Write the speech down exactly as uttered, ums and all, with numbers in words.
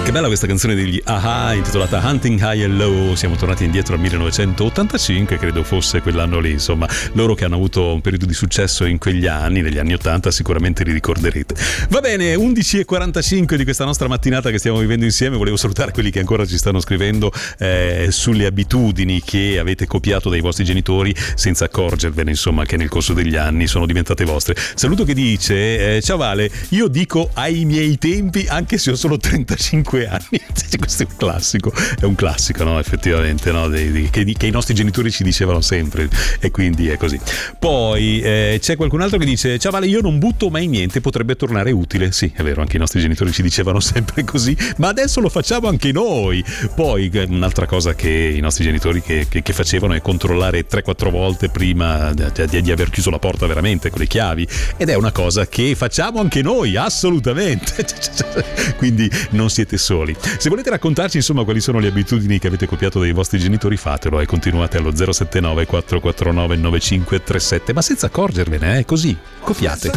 Che bella questa canzone degli A-ha intitolata Hunting High and Low. Siamo tornati indietro al millenovecentottantacinque, credo fosse quell'anno lì. Insomma, loro che hanno avuto un periodo di successo in quegli anni, negli anni ottanta, sicuramente li ricorderete. Va bene, undici e quarantacinque di questa nostra mattinata che stiamo vivendo insieme. Volevo salutare quelli che ancora ci stanno scrivendo eh, sulle abitudini che avete copiato dai vostri genitori senza accorgervene, insomma, che nel corso degli anni sono diventate vostre. Saluto che dice eh, ciao Vale, io dico ai miei tempi anche se ho solo trentacinque anni. Questo è un classico, è un classico, no? Effettivamente, no? Dei, dei, che, che i nostri genitori ci dicevano sempre, e quindi è così. Poi eh, c'è qualcun altro che dice ciao Vale, io non butto mai niente, potrebbe tornare utile. Sì, è vero, anche i nostri genitori ci dicevano sempre così, ma adesso lo facciamo anche noi. Poi un'altra cosa che i nostri genitori che, che, che facevano è controllare tre quattro volte prima di, di, di aver chiuso la porta veramente con le chiavi, ed è una cosa che facciamo anche noi, assolutamente. Quindi non siete soli. Se volete raccontarci insomma quali sono le abitudini che avete copiato dai vostri genitori, fatelo e continuate allo zero sette nove quattro quattro nove nove cinque tre sette, ma senza accorgervene, eh, così copiate.